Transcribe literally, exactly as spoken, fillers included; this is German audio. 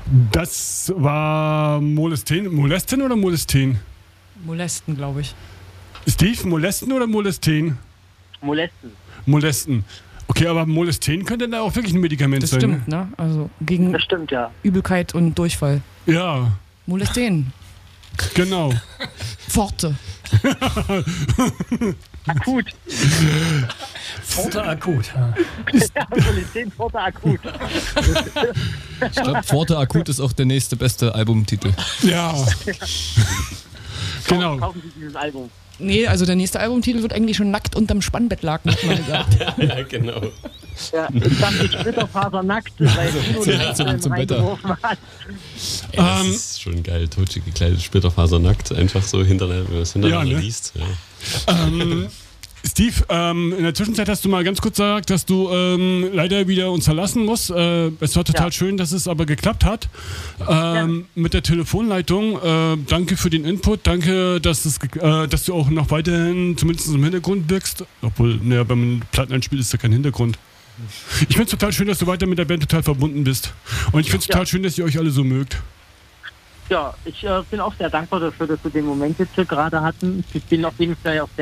Das war Molesten. Molesten oder Molesten? Molesten, glaube ich. Steve, Molesten oder Molesten? Molesten. Molesten. Okay, aber Molesten könnte da auch wirklich ein Medikament Das sein. stimmt, ne? Also gegen Das stimmt, ja. Übelkeit und Durchfall. Ja, Molesten. genau. Pforte. Akut. Pforte akut. Ja. Ja, Molesten, Pforte akut. Ich glaube, Pforte akut ist auch der nächste beste Albumtitel. Ja. Genau. Kaufen Sie dieses Album. Nee, also der nächste Albumtitel wird eigentlich schon nackt unterm Spannbettlaken, hat man gesagt. Ja, genau. Ja, ich dachte Splitterfaser nackt, weil Tino Ja, das zum- ähm, zum Wetter. reingeworfen hat. Ey, das Ähm, ist schon geil. Totschi gekleidet, Splitterfasernackt, einfach so hintereinander, wenn man es hintereinander Ja, ne? liest. Ja. Ähm, Steve, ähm, in der Zwischenzeit hast du mal ganz kurz gesagt, dass du ähm, leider wieder uns verlassen musst. Äh, es war total Ja. schön, dass es aber geklappt hat. Ähm, mit der Telefonleitung. Äh, danke für den Input. Danke, dass, es, ge- äh, dass du auch noch weiterhin zumindest im Hintergrund wirkst. Obwohl, naja, beim Platteneinspiel ist da kein Hintergrund. Ich finde es total schön, dass du weiter mit der Band total verbunden bist. Und ich finde es Ja. total schön, dass ihr euch alle so mögt. Ja, ich äh, bin auch sehr dankbar dafür, dass wir den Moment jetzt hier gerade hatten. Ich bin auf jeden Fall auch sehr